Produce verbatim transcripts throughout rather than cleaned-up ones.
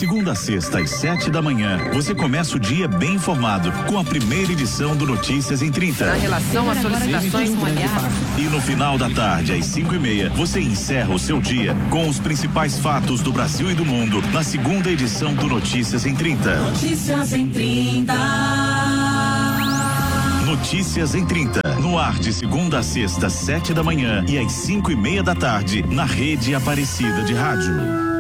segunda a sexta às sete da manhã, você começa o dia bem informado com a primeira edição do Notícias em trinta. Na relação às solicitações molhadas. E no final da tarde, às cinco e meia, você encerra o seu dia com os principais fatos do Brasil e do mundo na segunda edição do Notícias em trinta. Notícias em trinta. Notícias em trinta, no ar de segunda a sexta, sete da manhã e às cinco e meia da tarde, na Rede Aparecida de Rádio.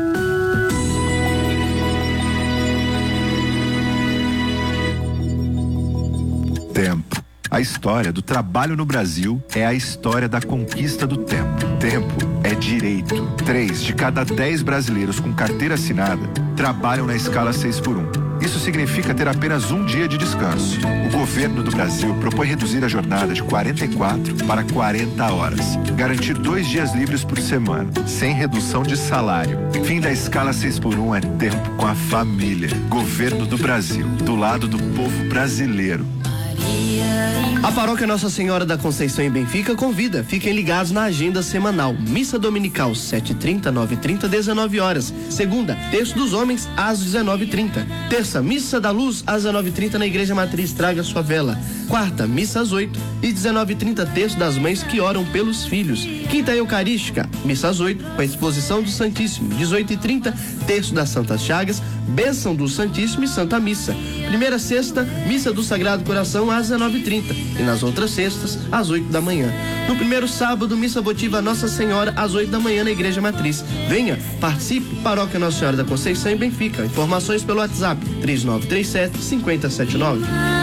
Tempo. A história do trabalho no Brasil é a história da conquista do tempo. Tempo é direito. Três de cada dez brasileiros com carteira assinada trabalham na escala seis por um. Isso significa ter apenas um dia de descanso. O governo do Brasil propõe reduzir a jornada de quarenta e quatro para quarenta horas. Garantir dois dias livres por semana, sem redução de salário. Fim da escala seis por um é tempo com a família. Governo do Brasil, do lado do povo brasileiro. A Paróquia Nossa Senhora da Conceição em Benfica convida. Fiquem ligados na agenda semanal. Missa dominical, sete e trinta, nove e trinta, dezenove horas. Segunda, Terço dos Homens, às dezenove e trinta. Terça, Missa da Luz, às dezenove e trinta na Igreja Matriz. Traga sua vela. Quarta, Missa às oito e dezenove e trinta, Terço das Mães que oram pelos filhos. Quinta, Eucarística, Missa às oito, com a exposição do Santíssimo. dezoito e trinta, Terço das Santas Chagas, Bênção do Santíssimo e Santa Missa. Primeira sexta, Missa do Sagrado Coração, às dezenove e trinta. E nas outras sextas, às oito da manhã. No primeiro sábado, missa votiva Nossa Senhora, às oito da manhã na Igreja Matriz. Venha, participe, Paróquia Nossa Senhora da Conceição em Benfica. Informações pelo WhatsApp três nove três sete, cinco zero sete nove.